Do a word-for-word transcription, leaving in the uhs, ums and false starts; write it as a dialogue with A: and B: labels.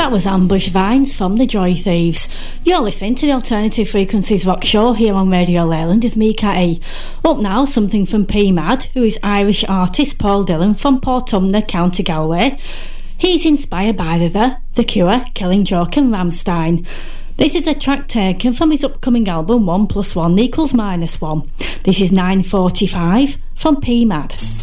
A: That was Ambush Vines from the Joy Thieves. You're listening to the Alternative Frequencies Rock Show here on Radio Leyland with me, Kat E. Up now, something from P Mad, who is Irish artist Paul Dillon from Portumna, County Galway. He's inspired by The, The Cure, Killing Joke and Rammstein. This is a track taken from his upcoming album One Plus One Equals Minus One. This is nine forty-five from P Mad.